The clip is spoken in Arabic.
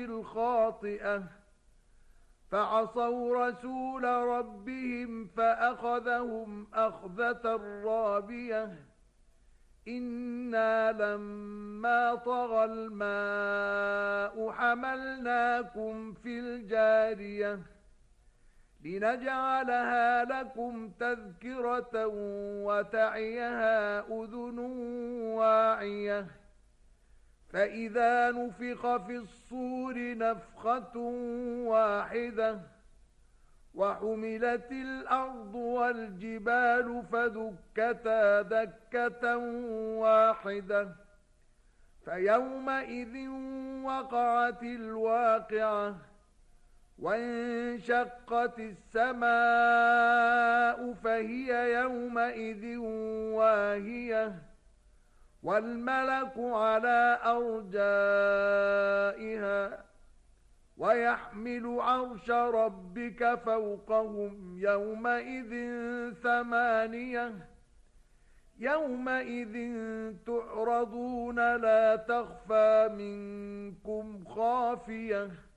الخاطئة فعصوا رسول ربهم فأخذهم أخذة رابية إنا لما طغى الماء حملناكم في الجارية لنجعلها لكم تذكرة وتعيها أذن واعية فإذا نفخ في الصور نفخة واحدة وحملت الأرض والجبال فدكتا دكة واحدة فيومئذ وقعت الواقعة وانشقت السماء فهي يومئذ واهية والملك على أرجائها ويحمل عرش ربك فوقهم يومئذ ثمانية يومئذ تعرضون لا تخفى منكم خافية